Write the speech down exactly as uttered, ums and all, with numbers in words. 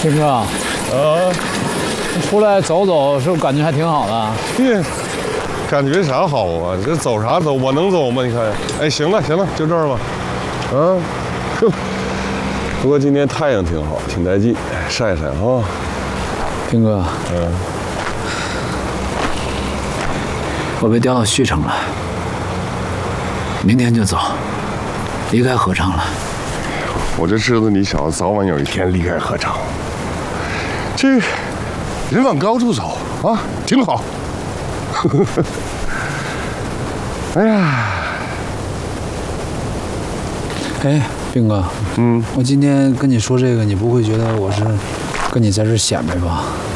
兵哥，啊，出来走走，是不是感觉还挺好的？ 嘿，感觉啥好啊？这走啥走？我能走吗？你看，哎，行了行了，就这儿吧。啊，哼。不过今天太阳挺好，挺带劲，晒晒啊。 兵哥， 嗯， 我被调到旭城了，明天就走，离开合昌了。 我就知道你小子早晚有一天离开合昌。这人往高处走啊，挺好。哎呀， 哎，兵哥， 嗯， 我今天跟你说这个，你不会觉得我是跟你在这显摆吧？